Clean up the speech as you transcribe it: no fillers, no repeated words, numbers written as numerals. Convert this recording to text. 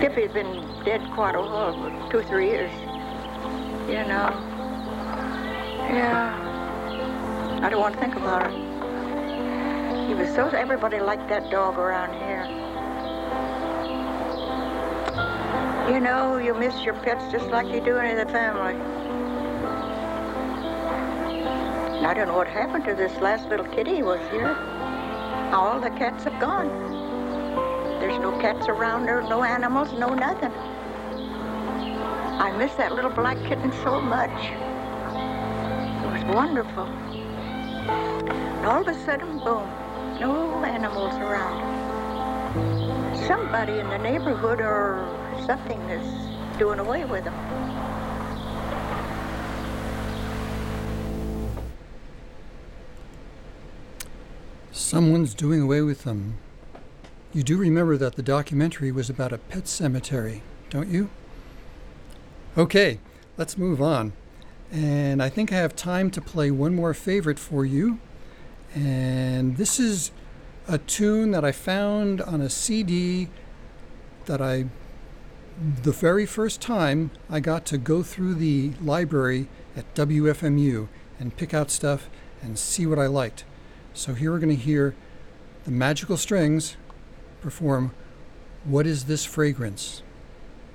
Tippy's been dead quite a while, 2 or 3 years. You know. Yeah. I don't want to think about it. He was so... Everybody liked that dog around here. You know, you miss your pets just like you do any of the family. And I don't know what happened to this last little kitty who was here. All the cats have gone. There's no cats around, there's no animals, no nothing. I miss that little black kitten so much. It was wonderful. And all of a sudden, boom, no animals around. Somebody in the neighborhood or something is doing away with them. Someone's doing away with them. You do remember that the documentary was about a pet cemetery, don't you? Okay, let's move on. And I think I have time to play one more favorite for you. And this is a tune that I found on a CD that the very first time I got to go through the library at WFMU and pick out stuff and see what I liked. So here we're going to hear the Magical Strings perform What Is This Fragrance?